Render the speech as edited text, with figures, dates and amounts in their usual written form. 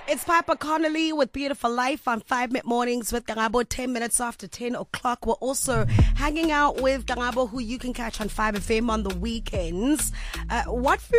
It's Piper Connolly with Beautiful Life on 5 Minute Mornings with Gangabo, 10 minutes after 10 o'clock. We're also hanging out with Gangabo, who you can catch on 5FM on the weekends. What food